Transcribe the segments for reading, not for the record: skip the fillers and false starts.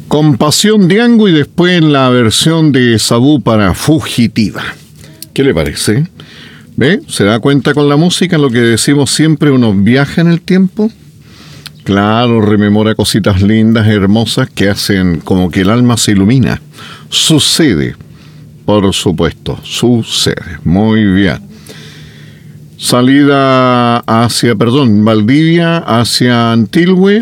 Compasión Diango y después la versión de Sabú para Fugitiva. ¿Qué le parece? ¿Ve? ¿Se da cuenta con la música lo que decimos siempre? Uno viaja en el tiempo. Claro, rememora cositas lindas, hermosas que hacen como que el alma se ilumina. Sucede, por supuesto, sucede. Muy bien. Salida hacia, Valdivia, hacia Antilhue.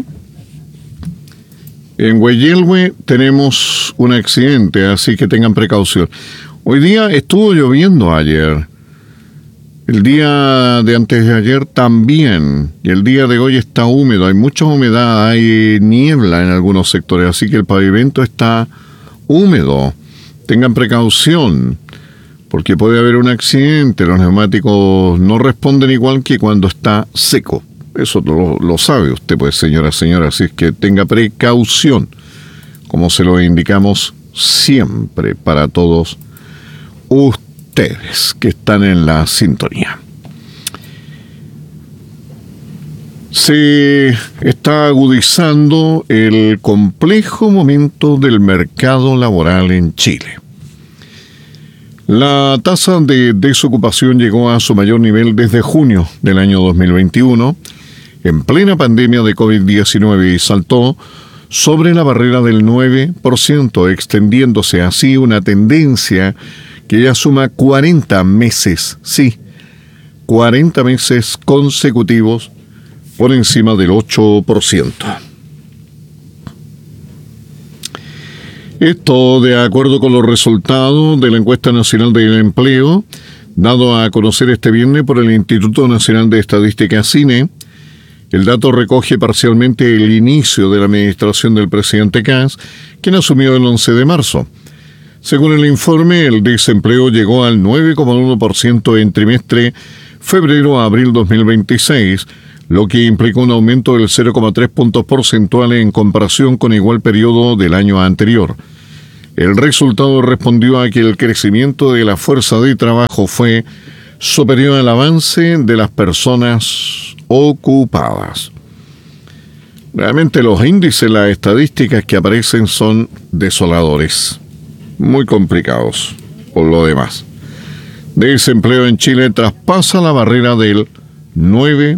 En Hueyelhue tenemos un accidente, así que tengan precaución. Hoy día estuvo lloviendo ayer. El día de antes de ayer también. Y el día de hoy está húmedo. Hay mucha humedad, hay niebla en algunos sectores, así que el pavimento está húmedo. Tengan precaución, porque puede haber un accidente. Los neumáticos no responden igual que cuando está seco. Eso lo sabe usted, pues, señora. Así es que tenga precaución, como se lo indicamos siempre para todos ustedes que están en la sintonía. Se está agudizando el complejo momento del mercado laboral en Chile. La tasa de desocupación llegó a su mayor nivel desde junio del año 2021, en plena pandemia de COVID-19, y saltó sobre la barrera del 9%, extendiéndose así una tendencia que ya suma 40 meses, 40 meses consecutivos por encima del 8%. Esto de acuerdo con los resultados de la Encuesta Nacional del Empleo, dado a conocer este viernes por el Instituto Nacional de Estadística, CINE. El dato recoge parcialmente el inicio de la administración del presidente Kast, quien asumió el 11 de marzo. Según el informe, el desempleo llegó al 9,1% en trimestre febrero a abril 2026, lo que implicó un aumento del 0,3 puntos porcentuales en comparación con igual periodo del año anterior. El resultado respondió a que el crecimiento de la fuerza de trabajo fue superior al avance de las personas ocupadas. Realmente los índices, las estadísticas que aparecen son desoladores, muy complicados por lo demás. Desempleo en Chile traspasa la barrera del 9%.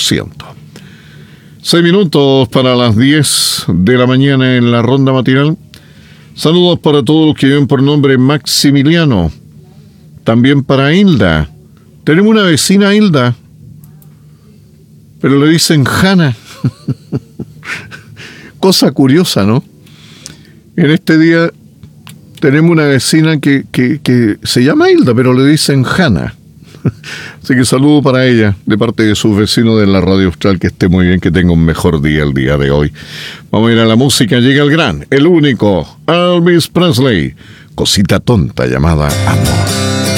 6 minutos para las 10 de la mañana en la ronda matinal. Saludos para todos los que viven por nombre Maximiliano. También para Hilda. Tenemos una vecina, Hilda, pero le dicen Hanna. Cosa curiosa, ¿no? En este día tenemos una vecina que se llama Hilda, pero le dicen Hanna. Así que saludo para ella, de parte de sus vecinos de la Radio Austral. Que esté muy bien, que tenga un mejor día el día de hoy. Vamos a ir a la música. Llega el gran, el único, Elvis Presley. Cosita tonta llamada amor.